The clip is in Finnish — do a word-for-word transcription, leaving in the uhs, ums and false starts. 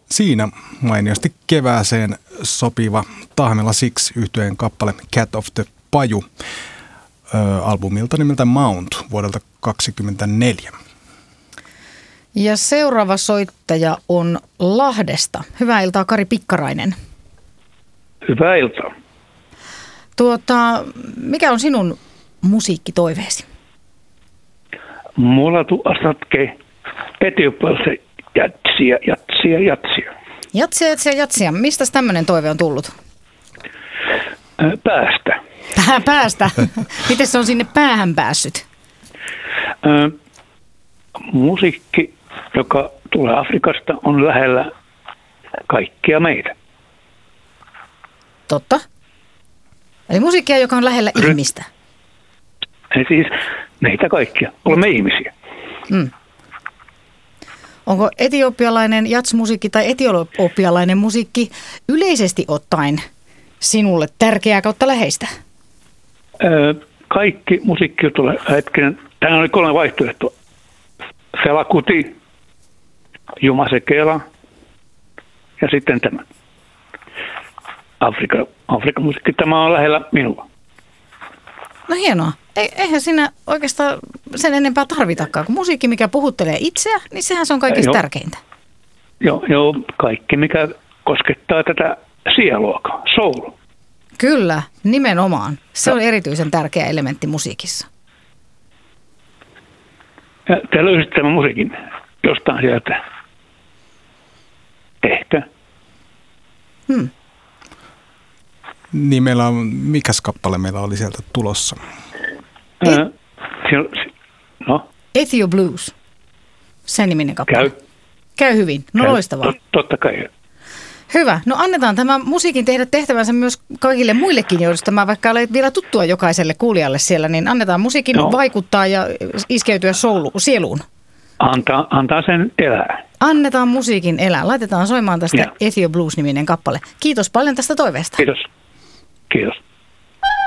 Siinä mainiosti kevääseen sopiva Tahmela Six -yhtyeen kappale Cat of the Paju ö, albumilta nimeltä Mount vuodelta kaksikymmentäneljä. Ja seuraava soittaja on Lahdesta. Hyvää iltaa, Kari Pikkarainen. Hyvää iltaa. Tuota, mikä on sinun musiikkitoiveesi? Mulla tu astatke Etiopiassa jatsia, jatsia, jatsia. Jatsia, jatsia, jatsia. Mistä tämmöinen toive on tullut? Päästä. Pää, päästä. Miten se on sinne päähän päässyt? Ö, musiikki, joka tulee Afrikasta, on lähellä kaikkia meitä. Totta. Eli musiikkia, joka on lähellä Ry- ihmistä. Eli siis meitä kaikkia. Olemme ihmisiä. Mm. Onko etiopialainen jatsmusiikki tai etiopialainen musiikki yleisesti ottaen sinulle tärkeää kautta läheistä? Öö, kaikki musiikki tulee hetkinen. Tänään oli kolme vaihtoehtoa. Fela Kuti, Juma Sekela ja sitten tämä. Afrika, Afrikan musiikki. Tämä on lähellä minua. No hienoa. Eihän siinä oikeastaan sen enempää tarvitakaan, kun musiikki, mikä puhuttelee itseä, niin sehän se on kaikista joo. tärkeintä. Joo, joo, kaikki mikä koskettaa tätä sieluakaan, soul. Kyllä, nimenomaan. Se on erityisen tärkeä elementti musiikissa. Ja te löysitte tämän musiikin jostain sieltä. Ehkä. Hmm. Niin meillä on, mikäs kappale meillä oli sieltä tulossa? Et, no. Ethio Blues, sen niminen kappale. Käy. Käy hyvin, no Käy. loistavaa. Tot, totta kai. Hyvä, no annetaan tämä musiikin tehdä tehtävänsä myös kaikille muillekin, joista tämä vaikka olet vielä tuttua jokaiselle kuulijalle siellä, niin annetaan musiikin no. vaikuttaa ja iskeytyä soulu, sieluun. Antaa, antaa sen elää. Annetaan musiikin elää. Laitetaan soimaan tästä ja. Ethio Blues-niminen kappale. Kiitos paljon tästä toiveesta. Kiitos. Kiitos.